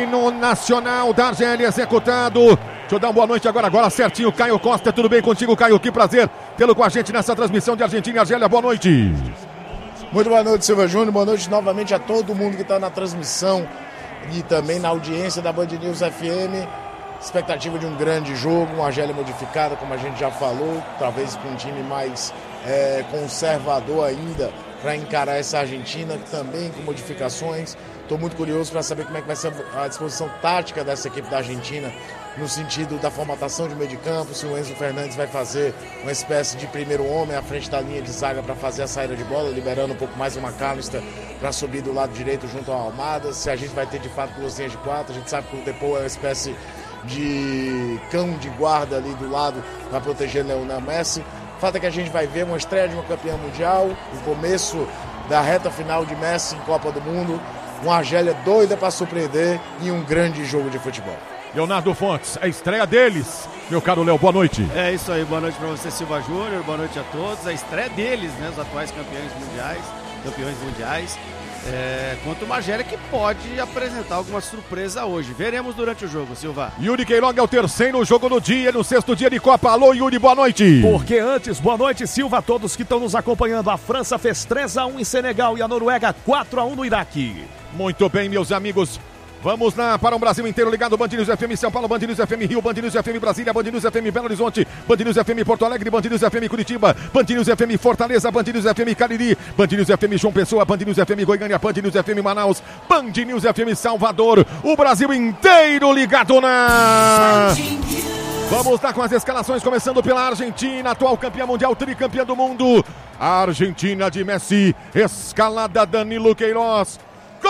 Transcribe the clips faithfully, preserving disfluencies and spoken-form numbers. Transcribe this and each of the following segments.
hino nacional da Argélia executado. Deixa eu dar uma boa noite agora, agora certinho, Caio Costa, tudo bem contigo, Caio? Que prazer tê-lo com a gente nessa transmissão de Argentina e Argélia, boa noite. Muito boa noite, Silva Júnior, boa noite novamente a todo mundo que está na transmissão e também na audiência da Band News F M. Expectativa de um grande jogo, uma Argélia modificada, como a gente já falou, talvez com um time mais é, conservador ainda para encarar essa Argentina, também com modificações. Estou muito curioso para saber como é que vai ser a disposição tática dessa equipe da Argentina, no sentido da formatação de meio de campo, se o Enzo Fernandes vai fazer uma espécie de primeiro homem à frente da linha de zaga para fazer a saída de bola, liberando um pouco mais o McAllister para subir do lado direito junto ao Almada, se a gente vai ter de fato duas linhas de quatro, a gente sabe que o Depou é uma espécie de cão de guarda ali do lado para proteger Lionel Messi. O fato é que a gente vai ver uma estreia de uma campeã mundial, o começo da reta final de Messi em Copa do Mundo, uma Argélia doida para surpreender e um grande jogo de futebol. Leonardo Fontes, a estreia deles. Meu caro Léo, boa noite. É isso aí, boa noite para você, Silva Júnior, boa noite a todos. A estreia deles, né, os atuais campeões mundiais, campeões mundiais. É, contra uma Argélia que pode apresentar alguma surpresa hoje. Veremos durante o jogo, Silva. Yuri Queiroga é o terceiro jogo do dia, no sexto dia de Copa. Alô, Yuri, boa noite. Porque antes, boa noite, Silva, a todos que estão nos acompanhando. A França fez três a um em Senegal e a Noruega quatro a um no Iraque. Muito bem, meus amigos. Vamos lá para o Brasil inteiro ligado, Band News F M São Paulo, Band News F M Rio, Band News F M Brasília, Band News F M Belo Horizonte, Band News F M Porto Alegre, Band News F M Curitiba, Band News F M Fortaleza, Band News F M Cariri, Band News F M João Pessoa, Band News F M Goiânia, Band News F M Manaus, Band News F M Salvador, o Brasil inteiro ligado na... Vamos lá com as escalações, começando pela Argentina, atual campeã mundial, tricampeã do mundo, a Argentina de Messi, escalada Danilo Queiroz.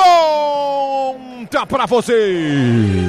Conta pra você!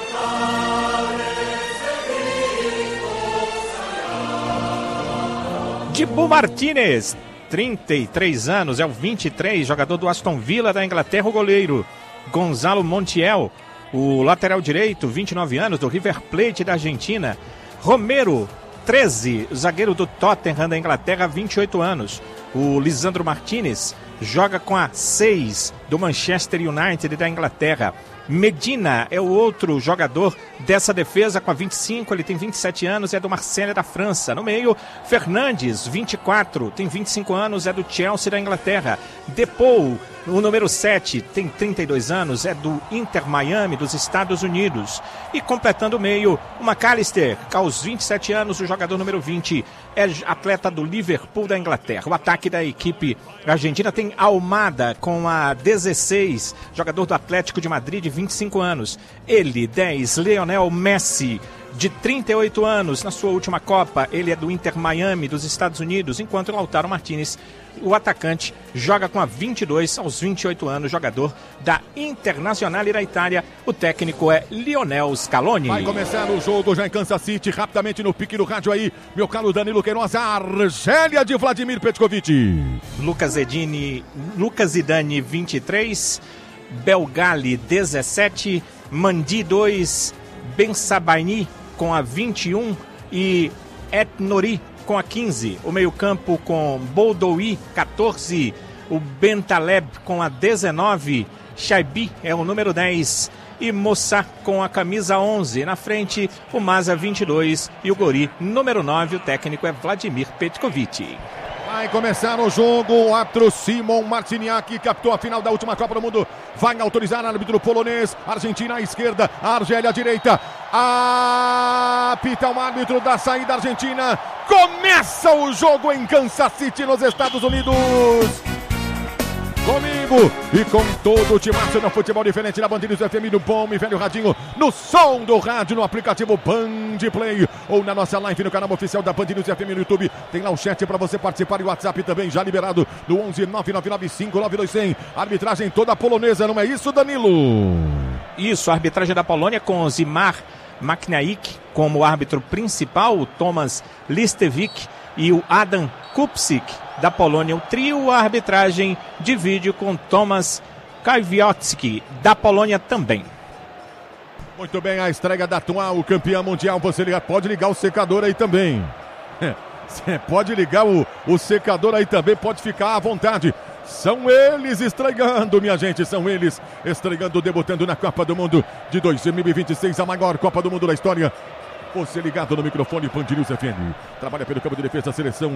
Dibu Martínez, trinta e três anos, é o vinte e três, jogador do Aston Villa da Inglaterra, o goleiro. Gonzalo Montiel, o lateral direito, vinte e nove anos, do River Plate da Argentina. Romero, treze, zagueiro do Tottenham da Inglaterra, vinte e oito anos. O Lisandro Martínez joga com a seis do Manchester United da Inglaterra. Medina é o outro jogador dessa defesa com a vinte e cinco, ele tem vinte e sete anos, é do Marselha da França. No meio, Fernandes, vinte e quatro, tem vinte e cinco anos, é do Chelsea da Inglaterra. Depou, o número sete, tem trinta e dois anos, é do Inter Miami dos Estados Unidos. E completando o meio, o McAllister, aos vinte e sete anos, o jogador número vinte, é atleta do Liverpool da Inglaterra. O ataque da equipe argentina tem Almada com a dezesseis, jogador do Atlético de Madrid de vinte e cinco anos. Ele, dez, Lionel Messi, de trinta e oito anos, na sua última Copa, ele é do Inter Miami dos Estados Unidos, enquanto o Lautaro Martínez, o atacante, joga com a vinte e dois aos vinte e oito anos, jogador da Internazionale da Itália. O técnico é Lionel Scaloni. Vai começar o jogo já em Kansas City, rapidamente no pique do rádio aí, meu caro Danilo Queiroz, a Argélia de Vladimir Petkovic. Lucas Zidane, Lucas Zidane, vinte e três, Belgali, dezessete, Mandi, dois, Ben Sabaini com a vinte e um e Etnori com a quinze. O meio-campo com Boldoui, quatorze, o Bentaleb com a dezenove, Shaibi é o número dez e Mossá com a camisa onze. Na frente, o Maza, vinte e dois e o Gori, número nove. O técnico é Vladimir Petkovic. Vai começar o jogo, o árbitro Simon Marciniak, captou a final da última Copa do Mundo, vai autorizar o árbitro polonês, Argentina à esquerda, Argélia à direita, apita o árbitro da saída argentina, começa o jogo em Kansas City, nos Estados Unidos. Comigo e com todo o timaço no futebol diferente na Band News F M, no bom e velho radinho, no som do rádio, no aplicativo Band Play ou na nossa live no canal oficial da Band News F M no YouTube. Tem lá o chat para você participar e o WhatsApp também já liberado no onze nove nove nove cinco nove dois zero zero. Arbitragem toda polonesa, não é isso, Danilo? Isso, a arbitragem da Polônia com Zimar Maknaik como árbitro principal, o Tomasz Listewicz e o Adam Kupczyk da Polônia. O trio, a arbitragem de vídeo com Tomasz Kwiatkowski da Polônia também. Muito bem, a estreia da atual campeã mundial. Você liga, pode ligar o secador aí também. Você pode ligar o, o secador aí também, pode ficar à vontade. São eles estreando, minha gente, são eles estreando, debutando na Copa do Mundo de dois mil e vinte e seis, a maior Copa do Mundo da história. Você ligado no microfone Band News F M. Trabalha pelo campo de defesa, seleção